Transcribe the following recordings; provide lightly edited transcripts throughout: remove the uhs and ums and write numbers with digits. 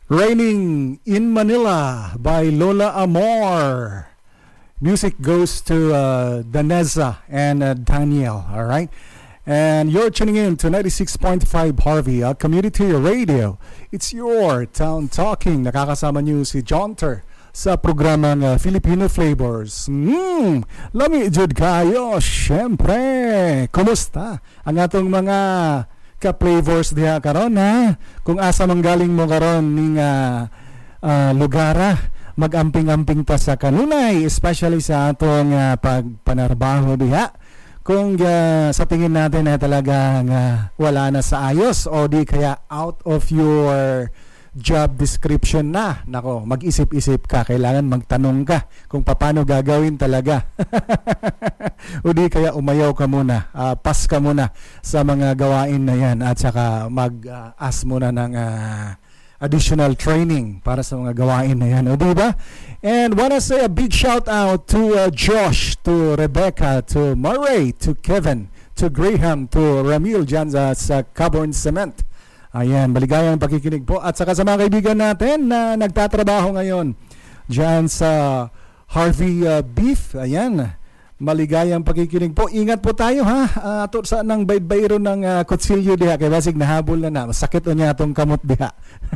Raining in Manila by Lola Amor. Music goes to Daneza and Daniel, all right? And you're tuning in to 96.5 Harvey, community radio. It's your Town Talking. Nakakasama niyo si Jonter sa programang Filipino Flavors. Lami jud kayo, syempre. Kumusta ang atong mga ka-flavors diha karon ha? Kung asa manggaling mo karon ning lugara, mag-amping-amping pa sa kanunay, especially sa atong pagpanarbaho diha. Kung sa tingin natin na talagang wala na sa ayos o di kaya out of your job description na, nako, mag-isip-isip ka, kailangan magtanong ka kung paano gagawin talaga. O di kaya umayaw ka muna, pass ka muna sa mga gawain na yan at saka mag-ask muna ng additional training para sa mga gawain na yan, o di ba? And wanna say a big shout out to Josh, to Rebecca, to Murray, to Kevin, to Graham, to Ramil dyan sa Caborn Cement. Ayan, maligayang pakikinig po. At saka sa mga kaibigan natin na nagtatrabaho ngayon dyan sa Harvey Beef. Ayan, maligayang pakikinig po. Ingat po tayo ha. Ato sa nang baybayro ng kutsilyo diha. Kaya basig nahabol na. Masakit o niya itong kamot diha.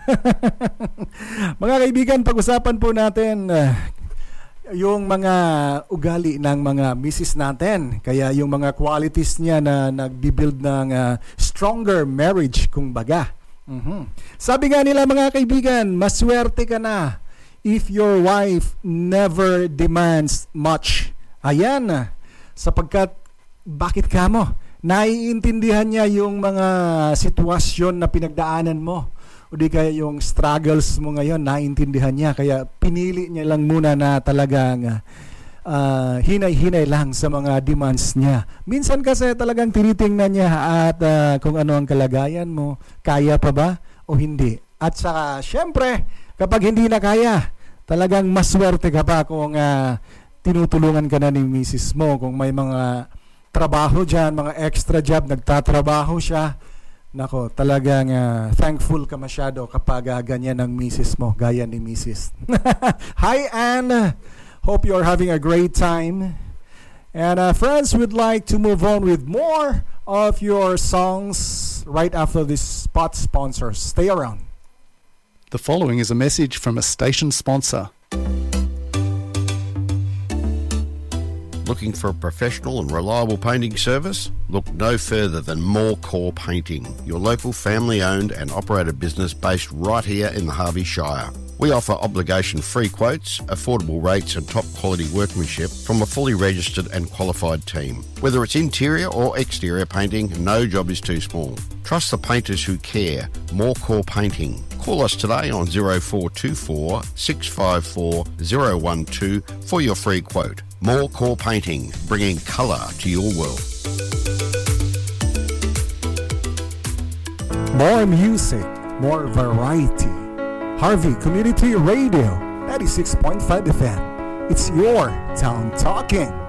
Mga kaibigan, pag-usapan po natin yung mga ugali ng mga misis natin. Kaya yung mga qualities niya na nagbibuild ng stronger marriage, kung baga. Sabi nga nila mga kaibigan, maswerte ka na if your wife never demands much. Ayan, sapagkat bakit ka mo? Naiintindihan niya yung mga sitwasyon na pinagdaanan mo. O di kaya yung struggles mo ngayon, naiintindihan niya. Kaya pinili niya lang muna na talagang hinay-hinay lang sa mga demands niya. Minsan kasi talagang tinitingnan niya at kung ano ang kalagayan mo, kaya pa ba o hindi. At saka, syempre, kapag hindi na kaya, talagang maswerte ka pa kung tinutulungan ka na ni misis mo. Kung may mga trabaho dyan, mga extra job, nagtatrabaho siya, nako, talagang thankful ka masyado kapag ganyan ang misis mo, gaya ni misis. Hi Anne, hope you're having a great time. And friends, we'd like to move on with more of your songs right after this spot sponsor. Stay around. The following is a message from a station sponsor. Looking for a professional and reliable painting service? Look no further than More Core Painting, your local family-owned and operated business based right here in the Harvey Shire. We offer obligation-free quotes, affordable rates and top-quality workmanship from a fully registered and qualified team. Whether it's interior or exterior painting, no job is too small. Trust the painters who care. More Core Painting. Call us today on 0424 654 012 for your free quote. More Core Painting, bringing colour to your world. More music, more variety. Harvey Community Radio, 96.5 FM. It's your Town Talking.